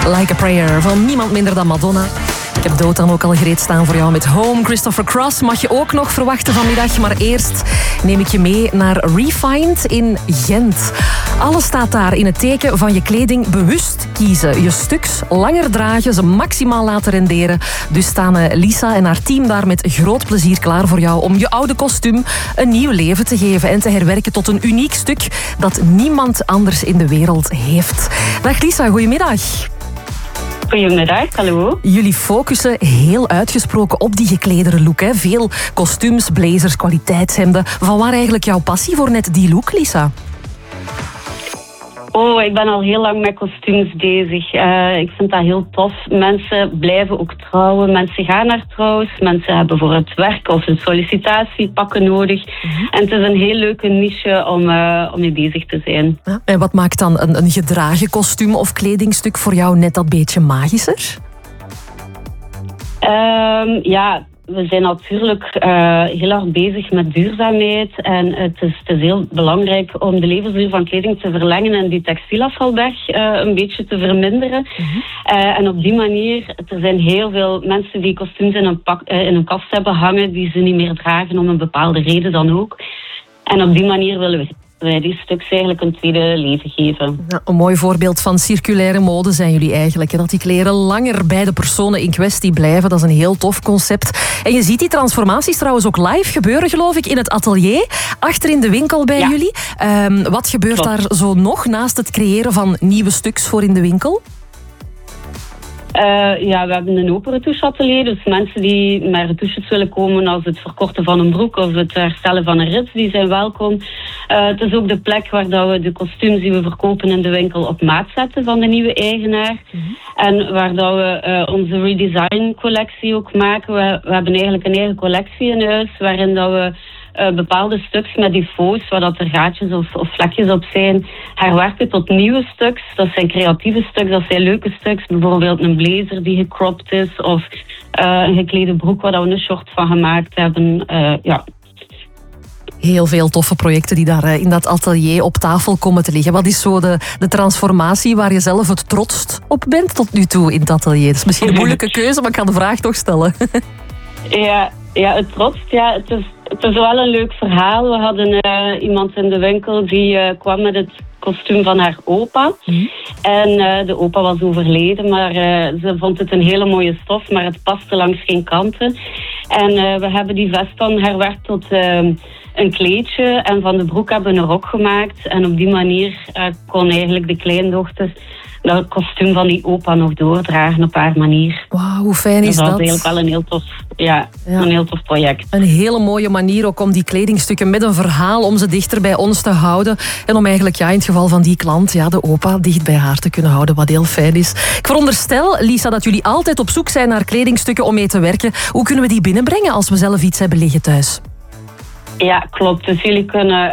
Like a Prayer van niemand minder dan Madonna. Ik heb Dood dan ook al gereed staan voor jou met Home. Christopher Cross mag je ook nog verwachten vanmiddag. Maar eerst neem ik je mee naar Refined in Gent. Alles staat daar in het teken van je kleding bewust kiezen. Je stuks langer dragen, ze maximaal laten renderen. Dus staan Lisa en haar team daar met groot plezier klaar voor jou om je oude kostuum een nieuw leven te geven en te herwerken tot een uniek stuk dat niemand anders in de wereld heeft. Dag Lisa, goedemiddag. Goedemiddag, hallo. Jullie focussen heel uitgesproken op die geklederde look. Hè? Veel kostuums, blazers, kwaliteitshemden. Van waar eigenlijk jouw passie voor net die look, Lisa? Oh, ik ben al heel lang met kostuums bezig. Ik vind dat heel tof. Mensen blijven ook trouwen. Mensen gaan naar trouws. Mensen hebben voor het werk of een sollicitatiepakken nodig. En het is een heel leuke niche om mee bezig te zijn. Ja, en wat maakt dan een gedragen kostuum of kledingstuk voor jou net dat beetje magischer? Ja, we zijn natuurlijk heel hard bezig met duurzaamheid. En het is heel belangrijk om de levensduur van kleding te verlengen en die textielafvalberg een beetje te verminderen. En op die manier, er zijn heel veel mensen die kostuums in een kast hebben hangen die ze niet meer dragen om een bepaalde reden dan ook. En op die manier willen wij die stuks eigenlijk een tweede leven geven. Ja, een mooi voorbeeld van circulaire mode zijn jullie eigenlijk. Dat die kleren langer bij de personen in kwestie blijven. Dat is een heel tof concept. En je ziet die transformaties trouwens ook live gebeuren, geloof ik, in het atelier. Achter in de winkel bij jullie. Wat gebeurt daar zo nog naast het creëren van nieuwe stuks voor in de winkel? Ja, we hebben een open retoucheatelier. Dus mensen die met retouches willen komen als het verkorten van een broek of het herstellen van een rits, die zijn welkom. Het is ook de plek waar dat we de kostuums die we verkopen in de winkel op maat zetten van de nieuwe eigenaar. En waar dat we onze redesign collectie ook maken. We hebben eigenlijk een eigen collectie in huis waarin dat we bepaalde stuks met die faux, waar dat er gaatjes of vlekjes op zijn, herwerken tot nieuwe stuks. Dat zijn creatieve stuks, dat zijn leuke stuks. Bijvoorbeeld een blazer die gecropt is of een geklede broek waar dat we een short van gemaakt hebben. Ja. Heel veel toffe projecten die daar in dat atelier op tafel komen te liggen. Wat is zo de transformatie waar je zelf het trotst op bent tot nu toe in het atelier? Dat is misschien een moeilijke keuze, maar ik ga de vraag toch stellen. Ja, het trotst. Ja, het is wel een leuk verhaal. We hadden iemand in de winkel die kwam met het kostuum van haar opa. En de opa was overleden, maar ze vond het een hele mooie stof, maar het paste langs geen kanten. En we hebben die vest dan herwerkt tot een kleedje en van de broek hebben we een rok gemaakt. En op die manier kon eigenlijk de kleindochter dat kostuum van die opa nog doordragen op haar manier. Wauw, hoe fijn is dat? Dat was eigenlijk wel een heel tof project. Een hele mooie manier ook om die kledingstukken met een verhaal, om ze dichter bij ons te houden. En om eigenlijk in het geval van die klant, de opa, dicht bij haar te kunnen houden, wat heel fijn is. Ik veronderstel, Lisa, dat jullie altijd op zoek zijn naar kledingstukken om mee te werken. Hoe kunnen we die binnenbrengen als we zelf iets hebben liggen thuis? Ja, klopt. Dus jullie kunnen